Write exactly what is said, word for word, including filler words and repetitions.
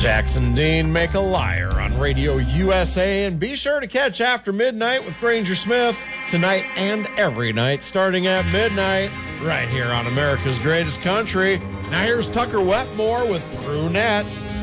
Jackson Dean Make a Liar on Radio U S A, and be sure to catch After Midnight with Granger Smith tonight and every night starting at midnight right here on America's Greatest Country. Now here's Tucker Wetmore with Brunette.